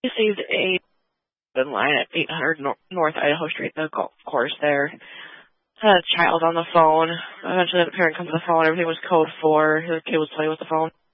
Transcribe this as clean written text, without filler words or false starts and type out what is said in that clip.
received a line at 800 North Idaho Street, the golf course there. Had a child on the phone. Eventually the parent comes to the phone. Everything was code 4. The kid was playing with the phone.